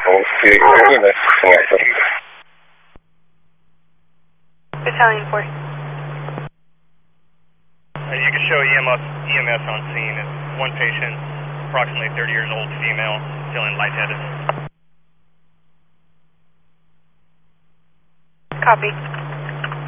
Battalion 4. You can show EMS on scene. It's one patient, approximately 30 years old, female, feeling lightheaded. Copy.